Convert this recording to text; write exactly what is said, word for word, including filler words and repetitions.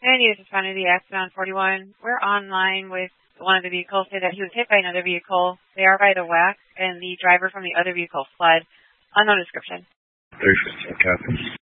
Sandy, this is Funny, the accident on forty-one. We're online with one of the vehicles, say that he was hit by another vehicle. They are by the W A C, and the driver from the other vehicle fled. Unknown description. three fifteen, copy.